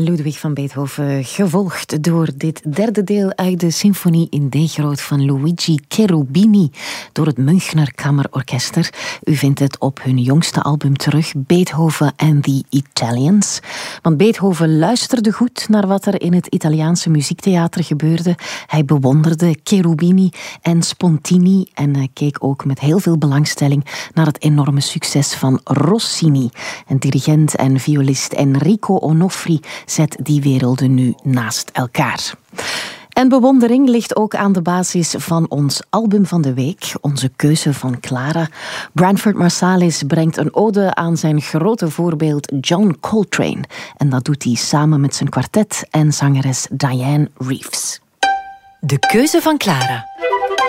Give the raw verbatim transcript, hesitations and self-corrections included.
Ludwig van Beethoven, gevolgd door dit derde deel uit de symfonie in D-groot van Luigi Cherubini door het Münchner Kammerorkester. U vindt het op hun jongste album terug, Beethoven and the Italians. Want Beethoven luisterde goed naar wat er in het Italiaanse muziektheater gebeurde. Hij bewonderde Cherubini en Spontini en keek ook met heel veel belangstelling naar het enorme succes van Rossini. En dirigent en violist Enrico Onofri zet die werelden nu naast elkaar. En bewondering ligt ook aan de basis van ons album van de week, onze keuze van Clara. Branford Marsalis brengt een ode aan zijn grote voorbeeld John Coltrane. En dat doet hij samen met zijn kwartet en zangeres Diane Reeves. De keuze van Clara.